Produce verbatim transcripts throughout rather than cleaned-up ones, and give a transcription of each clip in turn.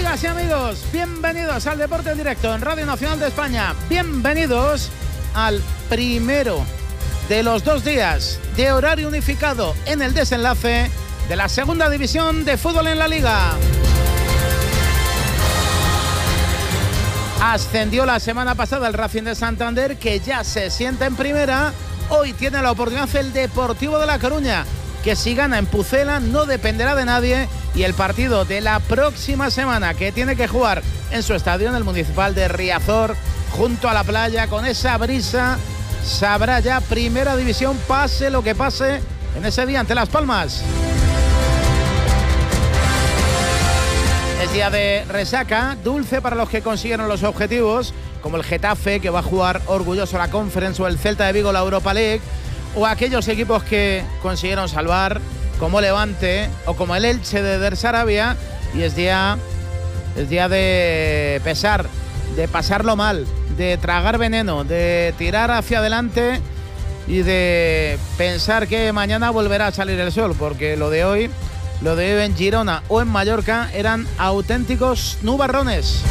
Amigas y amigos, bienvenidos al Deporte en Directo en Radio Nacional de España. Bienvenidos al primero de los dos días de horario unificado en el desenlace de la segunda división de fútbol en la Liga. Ascendió la semana pasada el Racing de Santander, que ya se sienta en primera. Hoy tiene la oportunidad el Deportivo de La Coruña, que si gana en Pucela no dependerá de nadie, y el partido de la próxima semana, que tiene que jugar en su estadio, en el Municipal de Riazor, junto a la playa, con esa brisa, sabrá ya primera división, pase lo que pase en ese día ante Las Palmas. Es día de resaca, dulce para los que consiguieron los objetivos, como el Getafe, que va a jugar orgulloso la Conference, o el Celta de Vigo la Europa League, o aquellos equipos que consiguieron salvar, como Levante o como el Elche de Der Sarabia. Y es día, es día de pesar, de pasarlo mal, de tragar veneno, de tirar hacia adelante y de pensar que mañana volverá a salir el sol, porque lo de hoy, lo de hoy en Girona o en Mallorca eran auténticos nubarrones.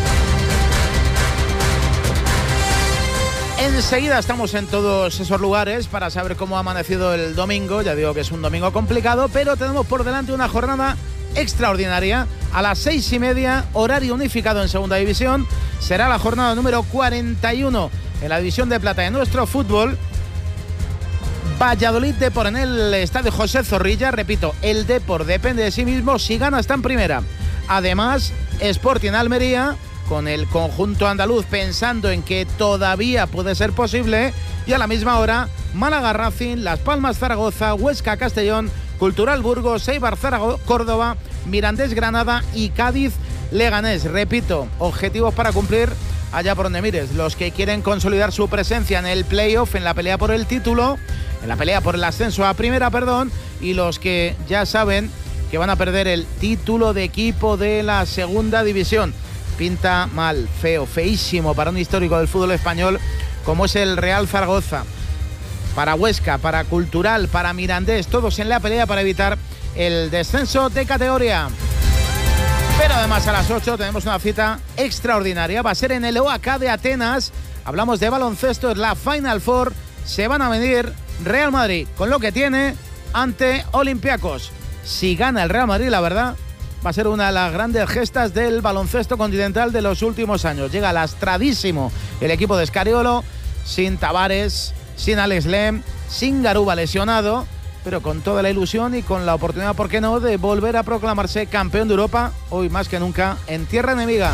Enseguida estamos en todos esos lugares para saber cómo ha amanecido el domingo. Ya digo que es un domingo complicado, pero tenemos por delante una jornada extraordinaria. A las seis y media, horario unificado en segunda división, será la jornada número cuarenta y uno en la división de plata de nuestro fútbol. Valladolid Depor en el estadio José Zorrilla. Repito, el Depor depende de sí mismo, si gana está en primera. Además, Sporting Almería, con el conjunto andaluz pensando en que todavía puede ser posible, y a la misma hora Málaga Racing, Las Palmas Zaragoza, Huesca Castellón, Cultural Burgos, Eibar Zaragoza, Córdoba, Mirandés Granada y Cádiz Leganés. Repito, objetivos para cumplir allá por donde mires. Los que quieren consolidar su presencia en el playoff, en la pelea por el título, en la pelea por el ascenso a primera, perdón, y los que ya saben que van a perder el título de equipo de la segunda división. Pinta mal, feo, feísimo para un histórico del fútbol español como es el Real Zaragoza. Para Huesca, para Cultural, para Mirandés, todos en la pelea para evitar el descenso de categoría. Pero además a las ocho tenemos una cita extraordinaria. Va a ser en el O A K de Atenas. Hablamos de baloncesto, es la Final Four. Se van a medir Real Madrid con lo que tiene ante Olympiacos. Si gana el Real Madrid, la verdad, va a ser una de las grandes gestas del baloncesto continental de los últimos años. Llega lastradísimo el equipo de Scariolo, sin Tavares, sin Alex Lem, sin Garuba lesionado, pero con toda la ilusión y con la oportunidad, ¿por qué no?, de volver a proclamarse campeón de Europa, hoy más que nunca en tierra enemiga.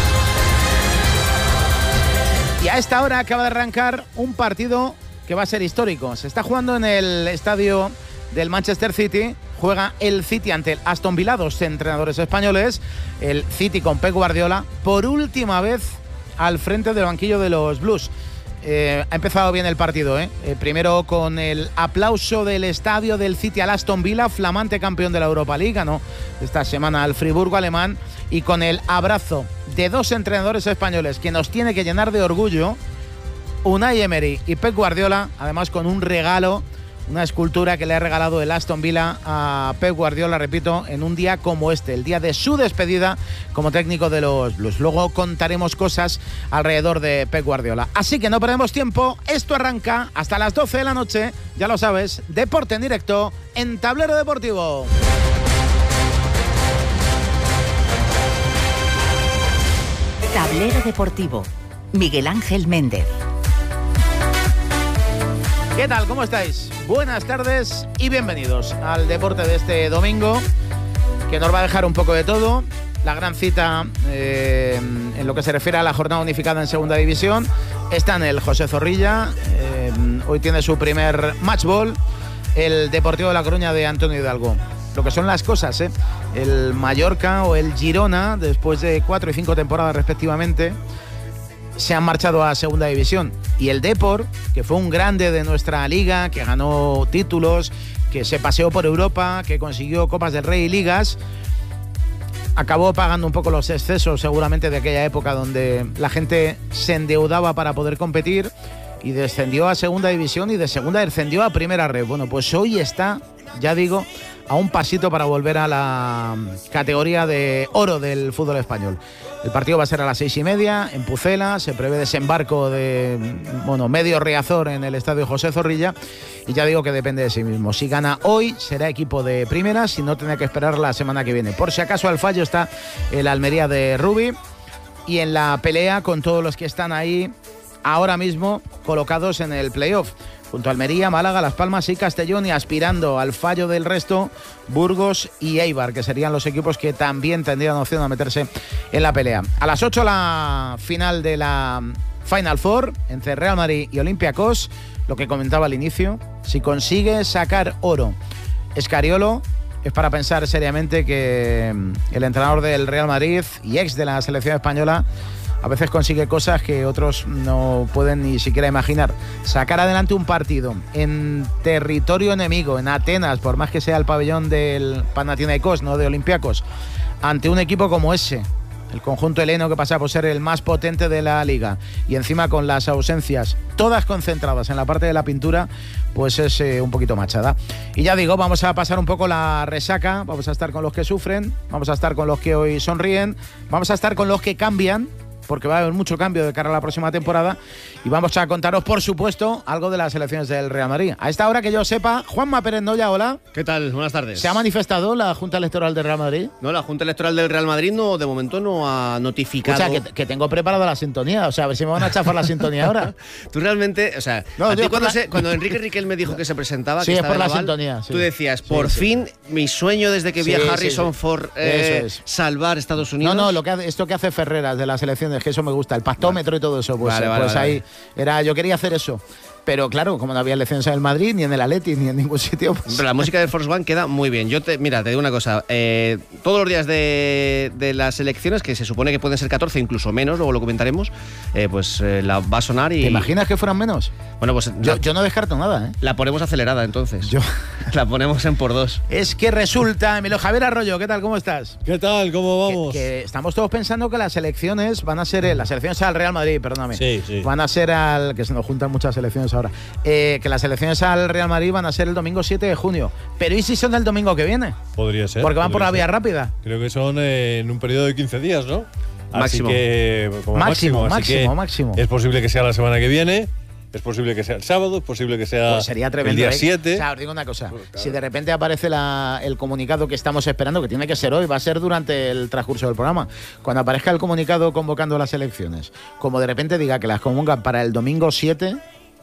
Y a esta hora acaba de arrancar un partido que va a ser histórico. Se está jugando en el estadio del Manchester City. Juega el City ante el Aston Villa, dos entrenadores españoles. El City con Pep Guardiola, por última vez al frente del banquillo de los Blues. Eh, ha empezado bien el partido, ¿eh? Eh, primero con el aplauso del estadio del City al Aston Villa, flamante campeón de la Europa League, ganó esta semana al Friburgo alemán, y con el abrazo de dos entrenadores españoles que nos tiene que llenar de orgullo, Unai Emery y Pep Guardiola, además con un regalo, una escultura que le ha regalado el Aston Villa a Pep Guardiola, repito, en un día como este, el día de su despedida como técnico de los Blues. Luego contaremos cosas alrededor de Pep Guardiola. Así que no perdemos tiempo, esto arranca hasta las doce de la noche, ya lo sabes, Deporte en Directo en Tablero Deportivo. Tablero Deportivo, Miguel Ángel Méndez. ¿Qué tal? ¿Cómo estáis? Buenas tardes y bienvenidos al deporte de este domingo, que nos va a dejar un poco de todo. La gran cita eh, en lo que se refiere a la jornada unificada en segunda división está en el José Zorrilla. Eh, hoy tiene su primer match ball el Deportivo de La Coruña de Antonio Hidalgo. Lo que son las cosas, ¿eh? El Mallorca o el Girona, después de cuatro y cinco temporadas respectivamente, se han marchado a segunda división. Y el Depor, que fue un grande de nuestra liga, que ganó títulos, que se paseó por Europa, que consiguió Copas del Rey y ligas, acabó pagando un poco los excesos seguramente de aquella época donde la gente se endeudaba para poder competir, y descendió a segunda división y de segunda descendió a primera red. Bueno, pues hoy está, ya digo, a un pasito para volver a la categoría de oro del fútbol español. El partido va a ser a las seis y media en Pucela, se prevé desembarco de bueno, medio Riazor en el estadio José Zorrilla y ya digo que depende de sí mismo. Si gana hoy será equipo de primera, si no tendrá que esperar la semana que viene. Por si acaso al fallo está el Almería de Rubi y en la pelea con todos los que están ahí ahora mismo colocados en el playoff. Junto a Almería, Málaga, Las Palmas y Castellón y aspirando al fallo del resto, Burgos y Eibar, que serían los equipos que también tendrían opción a meterse en la pelea. A las ocho la final de la Final Four entre Real Madrid y Olympiacos, lo que comentaba al inicio, si consigue sacar oro Escariolo, es para pensar seriamente que el entrenador del Real Madrid y ex de la selección española a veces consigue cosas que otros no pueden ni siquiera imaginar. Sacar adelante un partido en territorio enemigo, en Atenas, por más que sea el pabellón del Panathinaikos, no de Olympiacos, ante un equipo como ese, el conjunto heleno que pasa por ser el más potente de la liga, y encima con las ausencias todas concentradas en la parte de la pintura, pues es eh, un poquito machada. Y ya digo, vamos a pasar un poco la resaca, vamos a estar con los que sufren, vamos a estar con los que hoy sonríen, vamos a estar con los que cambian, porque va a haber mucho cambio de cara a la próxima temporada, y vamos a contaros, por supuesto, algo de las elecciones del Real Madrid. A esta hora que yo sepa, Juanma Pérez Noya, hola. ¿Qué tal? Buenas tardes. ¿Se ha manifestado la Junta Electoral del Real Madrid? No, la Junta Electoral del Real Madrid no, de momento no ha notificado. O sea, que, que tengo preparada la sintonía, o sea, a ver si me van a chafar la sintonía ahora. Tú realmente, o sea, no, a ti cuando, la... se, cuando Enrique Riquelme dijo que se presentaba, sí, que es por la Naval, sintonía. Sí. Tú decías, por sí, fin, sí. mi sueño desde que vi sí, a Harrison sí, sí. Ford eh, es. salvar Estados Unidos. No, no, lo que hace, esto que hace Ferreras de las elecciones, que eso me gusta, el pactómetro vale. y todo eso, pues, vale, vale, pues vale, ahí vale. era, yo quería hacer eso. Pero claro, como no había elecciones en el Madrid, ni en el Atleti, ni en ningún sitio. Pues... Pero la música del Force One queda muy bien. Yo te, mira, te digo una cosa. Eh, todos los días de, de las elecciones, que se supone que pueden ser catorce, incluso menos, luego lo comentaremos, eh, pues eh, la va a sonar y... ¿Te imaginas que fueran menos? Bueno, pues... Yo, la, yo no descarto nada, ¿eh? La ponemos acelerada, entonces. Yo... La ponemos en por dos. Es que resulta, Emilio Javier Arroyo, ¿qué tal? ¿Cómo estás? ¿Qué tal? ¿Cómo vamos? Que, que estamos todos pensando que las elecciones van a ser... Las elecciones al Real Madrid, perdóname. Sí, sí. Van a ser al... Que se nos juntan muchas elecciones ahora. Eh, que las elecciones al Real Madrid van a ser el domingo siete de junio. Pero ¿y si son el domingo que viene? Podría ser. Porque van por la ser. vía rápida. Creo que son eh, en un periodo de quince días, ¿no? Máximo. Así que, como máximo, máximo, así máximo, que máximo. Es posible que sea la semana que viene. Es posible que sea el sábado, es posible que sea pues sería tremendo, el día ¿eh? siete. O sea, os digo una cosa. Pues claro. Si de repente aparece la, el comunicado que estamos esperando, que tiene que ser hoy, va a ser durante el transcurso del programa. Cuando aparezca el comunicado convocando las elecciones, como de repente diga que las convocan para el domingo siete...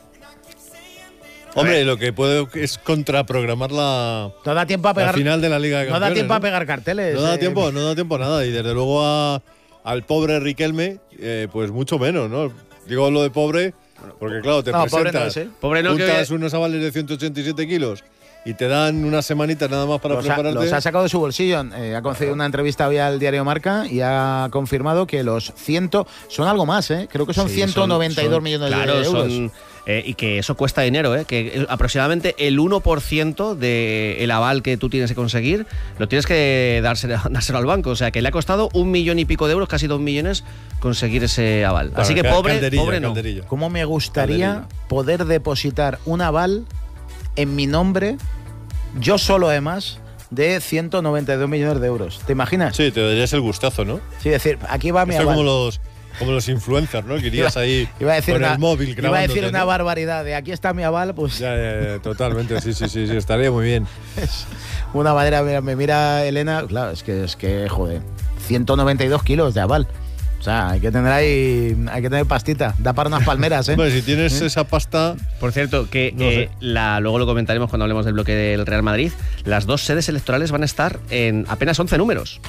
Hombre, lo que puedo es contraprogramar la, no da tiempo a pegar, la final de la Liga de Campeones. No da tiempo ¿no? a pegar carteles. No da eh, tiempo, no da tiempo a nada. Y desde luego a, al pobre Riquelme, eh, pues mucho menos, ¿no? Digo lo de pobre, porque claro, te no, presentas, pobre no es, ¿eh? Pobre no, juntas que... unos avales de ciento ochenta y siete kilos y te dan unas semanitas nada más para los prepararte. Ha, los ha sacado de su bolsillo. Eh, ha concedido una entrevista hoy al diario Marca y ha confirmado que los cien son algo más, ¿eh? Creo que son sí, ciento noventa y dos son, millones claro, de euros. Son, eh, y que eso cuesta dinero, ¿eh? Que aproximadamente el uno por ciento del aval que tú tienes que conseguir lo tienes que dárselo, dárselo al banco. O sea, que le ha costado un millón y pico de euros, casi dos millones, conseguir ese aval. Claro, así que pobre, calderilla, pobre no. calderilla. ¿Cómo me gustaría calderilla. poder depositar un aval en mi nombre, yo solo además, de ciento noventa y dos millones de euros? ¿Te imaginas? Sí, te darías el gustazo, ¿no? Sí, decir, aquí va mi Esto aval. como los, como los influencers, ¿no? Que irías ahí iba a decir con una, el móvil grabándote. Iba a decir una ¿no? barbaridad de aquí está mi aval, pues... Ya, ya, ya, totalmente, sí, sí, sí, sí, estaría muy bien. Es una madera, mira, me mira Elena, claro, es que, es que, joder, ciento noventa y dos kilos de aval. O sea, hay que tener ahí, hay que tener pastita, da para unas palmeras, ¿eh? Bueno, si tienes ¿Eh? esa pasta... Por cierto, que no eh, sé. la, luego lo comentaremos cuando hablemos del bloque del Real Madrid, las dos sedes electorales van a estar en apenas once números.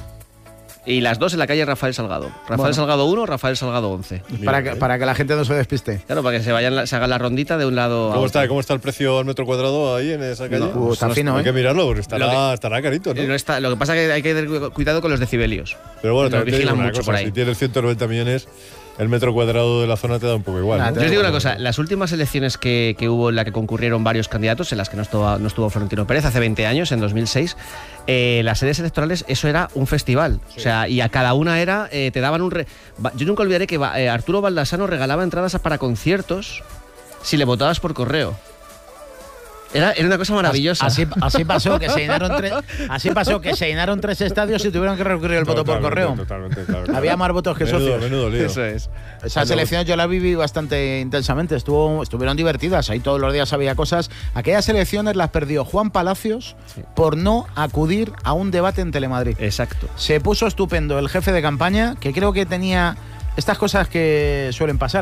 Y las dos en la calle Rafael Salgado. Rafael bueno. Salgado uno, Rafael Salgado once. Para que, para que la gente no se despiste. Claro, para que se vayan, se hagan la rondita de un lado ¿Cómo a está, otro. ¿Cómo está el precio al metro cuadrado ahí en esa calle? No, uh, está no, fino, Hay ¿eh? que mirarlo porque estará, que, estará carito, ¿no? no está, lo que pasa es que hay que tener cuidado con los decibelios. Pero bueno, nos también te digo una mucho cosa, por ahí. Si tienes ciento noventa millones, el metro cuadrado de la zona te da un poco igual, Nah, ¿no? Yo os digo una cosa, las últimas elecciones que, que hubo en las que concurrieron varios candidatos, en las que no estuvo, no estuvo Florentino Pérez, hace veinte años, en dos mil seis, eh, las sedes electorales, eso era un festival. Sí. O sea, y a cada una era, eh, te daban un... Re... Yo nunca olvidaré que eh, Arturo Baldassano regalaba entradas para conciertos si le votabas por correo. Era, era una cosa maravillosa. Así, así pasó que se llenaron tres, así pasó que se llenaron tres estadios y tuvieron que recurrir el voto por correo. Totalmente, claro, claro. Había más votos que menudo, socios. Menudo lío. Eso es. Esas elecciones yo las viví bastante intensamente. Estuvo, estuvieron divertidas. Ahí todos los días había cosas. Aquellas elecciones las perdió Juan Palacios sí. por no acudir a un debate en Telemadrid. Exacto. Se puso estupendo el jefe de campaña, que creo que tenía estas cosas que suelen pasar.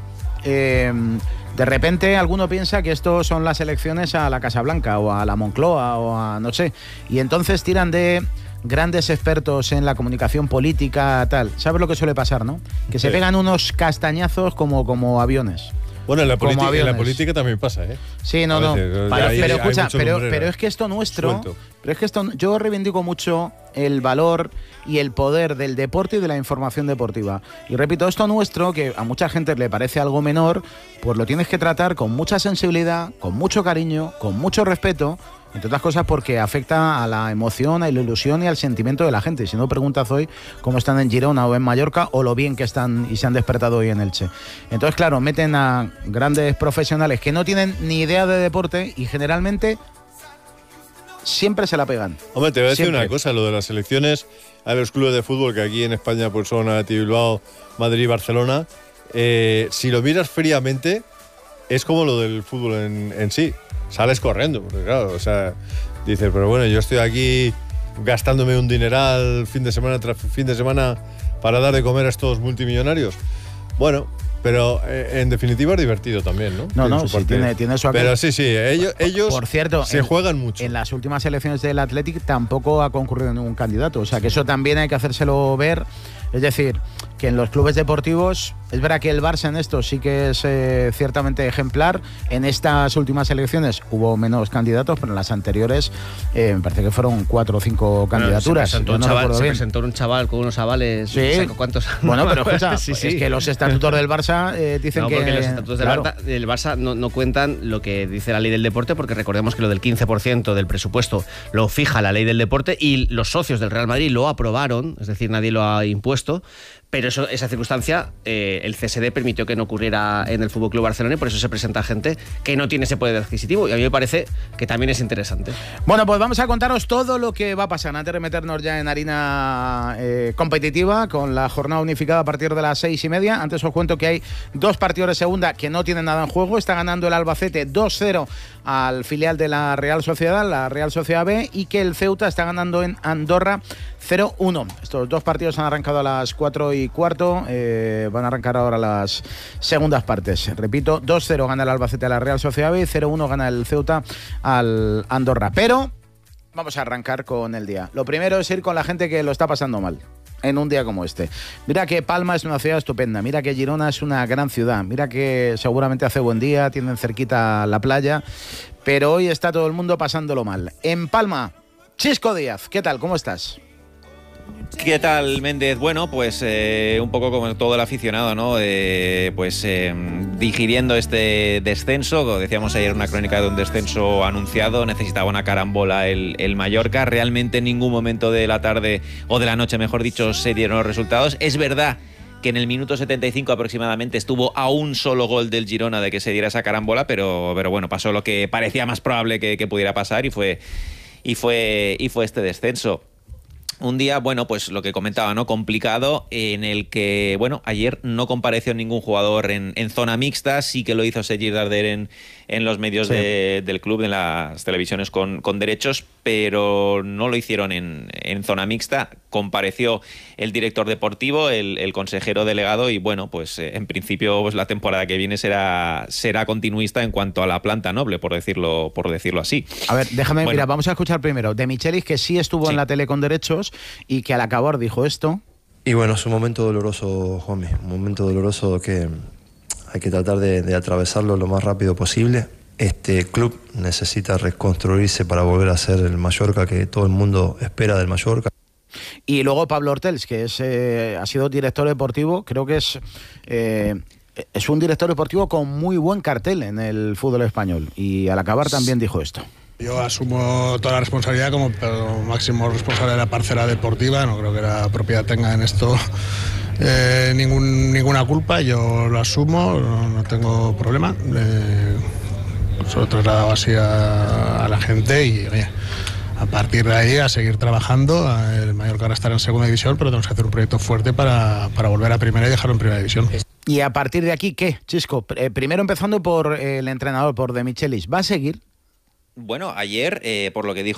Eh, de repente alguno piensa que esto son las elecciones a la Casa Blanca o a la Moncloa o a no sé, y entonces tiran de grandes expertos en la comunicación política, tal. ¿Sabes lo que suele pasar, no? Que se pegan unos castañazos como, como aviones. Bueno, en la, en la política también pasa, ¿eh? Sí, no, no. Pero, hay, pero escucha, pero, pero es que esto nuestro, suelto. pero es que esto, yo reivindico mucho el valor y el poder del deporte y de la información deportiva. Y repito, esto nuestro, que a mucha gente le parece algo menor, pues lo tienes que tratar con mucha sensibilidad, con mucho cariño, con mucho respeto. Entre otras cosas porque afecta a la emoción, a la ilusión y al sentimiento de la gente. Si no, preguntas hoy cómo están en Girona o en Mallorca o lo bien que están y se han despertado hoy en Elche. Entonces, claro, meten a grandes profesionales que no tienen ni idea de deporte y generalmente siempre se la pegan. Hombre, te voy a decir siempre. una cosa, lo de las elecciones a los clubes de fútbol que aquí en España pues son Athletic Bilbao, Madrid y Barcelona, eh, si lo miras fríamente, es como lo del fútbol en, en sí. Sales corriendo, porque claro, o sea, dices, pero bueno, yo estoy aquí gastándome un dineral fin de semana tras fin de semana para dar de comer a estos multimillonarios. Bueno, pero eh, en definitiva es divertido también, ¿no? No, no, sí, tiene, tiene eso. Pero sí, sí, ellos, ellos por cierto, se en, juegan mucho. En las últimas elecciones del Athletic tampoco ha concurrido ningún candidato, o sea que eso también hay que hacérselo ver. Es decir, que en los clubes deportivos, es verdad que el Barça en esto sí que es eh, ciertamente ejemplar. En estas últimas elecciones hubo menos candidatos, pero en las anteriores eh, me parece que fueron cuatro o cinco candidaturas. Se presentó, un, no chaval, se presentó un chaval con unos avales. Sí. No sé cuántos. Bueno, pero escucha, sí, sí. es que los estatutos del Barça eh, dicen no, que. Porque los estatutos claro. del Barça, del Barça no, no cuentan lo que dice la ley del deporte, porque recordemos que lo del quince por ciento del presupuesto lo fija la ley del deporte y los socios del Real Madrid lo aprobaron, es decir, nadie lo ha impuesto. Pero eso, esa circunstancia, eh, el C S D permitió que no ocurriera en el F C Barcelona y por eso se presenta gente que no tiene ese poder adquisitivo. Y a mí me parece que también es interesante. Bueno, pues vamos a contaros todo lo que va a pasar antes de meternos ya en harina eh, competitiva con la jornada unificada a partir de las seis y media. Antes os cuento que hay dos partidos de segunda que no tienen nada en juego. Está ganando el Albacete dos cero al filial de la Real Sociedad, la Real Sociedad B, y que el Ceuta está ganando en Andorra cero uno. Estos dos partidos han arrancado a las cuatro y cuarto, eh, van a arrancar ahora las segundas partes. Repito, dos cero gana el Albacete a la Real Sociedad B, cero uno gana el Ceuta al Andorra. Pero vamos a arrancar con el día. Lo primero es ir con la gente que lo está pasando mal en un día como este. Mira que Palma es una ciudad estupenda, mira que Girona es una gran ciudad, mira que seguramente hace buen día, tienen cerquita la playa, pero hoy está todo el mundo pasándolo mal. En Palma, Chisco Díaz, ¿qué tal? ¿Cómo estás? ¿Qué tal, Méndez? Bueno, pues eh, un poco como todo el aficionado, ¿no? Eh, pues eh, digiriendo este descenso, decíamos ayer una crónica de un descenso anunciado, necesitaba una carambola el, el Mallorca, realmente en ningún momento de la tarde, o de la noche mejor dicho, se dieron los resultados. Es verdad que en el minuto setenta y cinco aproximadamente estuvo a un solo gol del Girona de que se diera esa carambola, pero, pero bueno, pasó lo que parecía más probable que, que pudiera pasar y fue, y fue, y fue este descenso. Un día, bueno, pues lo que comentaba, ¿no? Complicado, en el que, bueno, ayer no compareció ningún jugador en, en zona mixta, sí que lo hizo Sergi Darder en, en los medios sí. de, del club, en las televisiones con, con derechos, pero no lo hicieron en, en zona mixta. Compareció el director deportivo, el, el consejero delegado y, bueno, pues eh, en principio pues, la temporada que viene será, será continuista en cuanto a la planta noble, por decirlo, por decirlo así. A ver, déjame, bueno, mira, vamos a escuchar primero de Michelis, que sí estuvo sí. en la tele con derechos y que al acabar dijo esto. Y bueno, es un momento doloroso, Juanmi, un momento doloroso que hay que tratar de, de atravesarlo lo más rápido posible. Este club necesita reconstruirse para volver a ser el Mallorca que todo el mundo espera del Mallorca. Y luego Pablo Hortels, que es, eh, ha sido director deportivo, creo que es, eh, es un director deportivo con muy buen cartel en el fútbol español. Y al acabar también dijo esto. Yo asumo toda la responsabilidad como máximo responsable de la parcela deportiva, no creo que la propiedad tenga en esto eh, ningún, ninguna culpa, yo lo asumo, no, no tengo problema. Eh, se lo he trasladado así a, a la gente y, oye, a partir de ahí a seguir trabajando. El Mallorca ahora estará en segunda división, pero tenemos que hacer un proyecto fuerte para, para volver a primera y dejarlo en primera división. Y a partir de aquí, ¿qué, Chisco? Eh, primero empezando por el entrenador, por De Michelis. ¿Va a seguir? Bueno, ayer, eh, por lo que dijo